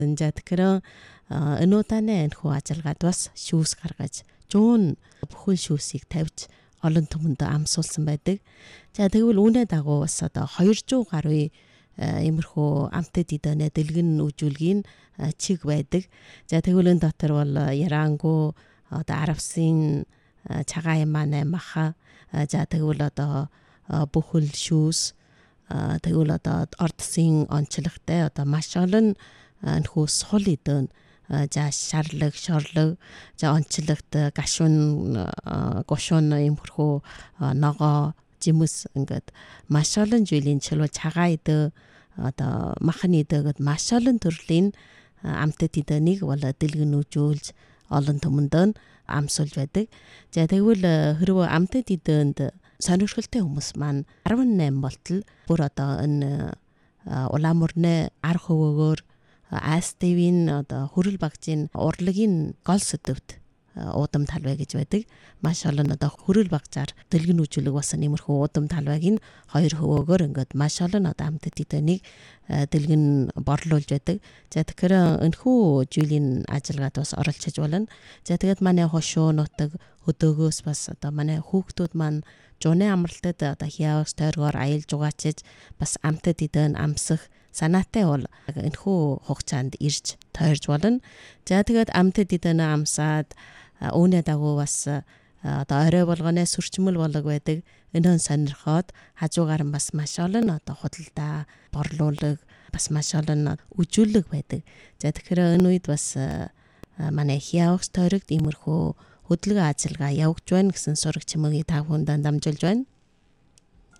За тэгэхээр энэ удааны энэхүү ажиллагаад бас шүүс гаргаж 100 бүхэл шүүсийг тавьж олон түмэнд амсуулсан байдаг. За тэгвэл үүнээ дагуу бас одоо 200 гаруй иймэрхүү амтд эдэнэ дэлгэн үзүүлгийн чиг байдаг. За тэгвэл энэ дотор бол Ярангу одоо Аравсын цагаан маань маха. За тэгвэл одоо бүхэл шүүс тэгвэл одоо ордсын онцлогтой одоо маш олон энэхүү сул эдэн за шарлаг, шорлог, за онцлогт гашуун, гошуун иймэрхүү ногоо, жимс ингээд маш олон жилийн чилүү цагаан эдэ одоо махны эдэгэд маш олон төрлийн амтд эдэнийг бол дэлгэн үзүүлж олон түмэнд амсуулж байдаг. За тэгвэл хэрвээ амтд эдэнд сонирхолтой хүмүүс маань 18 болтол бүр одоо энэ Улаанмөрний ар хөвөөгөр АСТV-ийн одоо хөрөл багцын урлагийн гол сэдвт уудам талбай гэж байдаг. Маш олон одоо хөрөл багцаар дэлгэн үзүүлэг басан иймэрхүү уудам талбайг нь 2 хөвөөгөр ингээд маш олон одоо амтд эдэнийг дэлгэн борлуулж байдаг. За тэгэхээр энэхүү жилийн ажиллагаанд бас оролцож болно. За тэгээд манай хошуу нутаг өдөөгөөс бас одоо манай хүүхдүүд маань жууны амралтад одоо хяавс тойргоор аялж угаачиж бас амтд эдэн амсах санаатай бол энэхүү хугацаанд ирж тойрж болно. За тэгээд амтд эдэн амсаад үүнээ дагуу бас одоо орой болгоны сүрчмэл болог байдаг. Энээн сонирхоод хажуугаар нь бас маш олон одоо худалдаа борлуулаг бас маш олон үзүүлэг байдаг. За тэгэхээр энэ үед бас манай хяавс тойрогт иймэрхүү хөдөлгөөн ажиллагаа явагдж байна гэсэн сураг чимээгийг та бүхэнд дамжуулж байна.